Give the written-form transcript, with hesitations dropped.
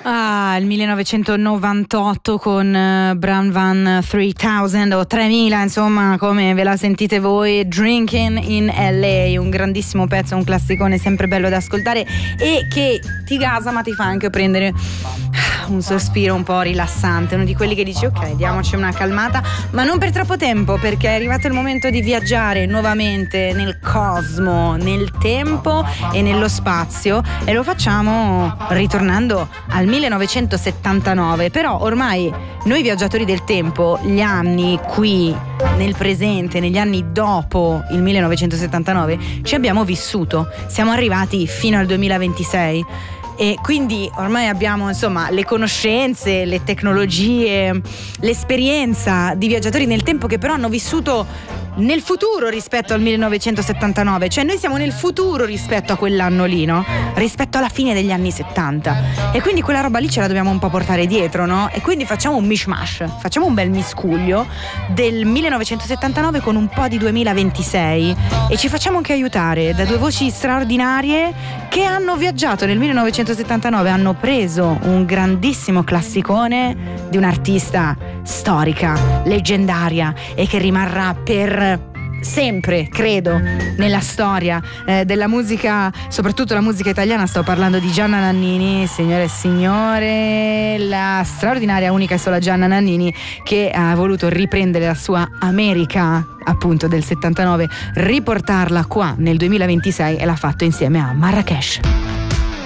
Il 1998 con Bran Van 3000 o 3000, insomma, come ve la sentite voi, Drinking in LA, un grandissimo pezzo, un classicone sempre bello da ascoltare e che ti gasa ma ti fa anche prendere un sospiro un po' rilassante, uno di quelli che dici ok, diamoci una calmata, ma non per troppo tempo, perché è arrivato il momento di viaggiare nuovamente nel cosmo, nel tempo e nello spazio, e lo facciamo ritornando al 1979. Però ormai noi viaggiatori del tempo, gli anni qui nel presente, negli anni dopo il 1979 ci abbiamo vissuto, siamo arrivati fino al 2026 e quindi ormai abbiamo insomma le conoscenze, le tecnologie, l'esperienza di viaggiatori nel tempo che però hanno vissuto nel futuro rispetto al 1979, cioè noi siamo nel futuro rispetto a quell'anno lì, no? Rispetto alla fine degli anni 70, e quindi quella roba lì ce la dobbiamo un po' portare dietro, no? E quindi facciamo un mishmash, facciamo un bel miscuglio del 1979 con un po' di 2026 e ci facciamo anche aiutare da due voci straordinarie che hanno viaggiato nel 1979, hanno preso un grandissimo classicone di un'artista storica, leggendaria e che rimarrà per sempre, credo, nella storia della musica, soprattutto la musica italiana. Sto parlando di Gianna Nannini, signore e signore, la straordinaria, unica e sola Gianna Nannini, che ha voluto riprendere la sua America appunto del 79, riportarla qua nel 2026 e l'ha fatto insieme a Marrakesh.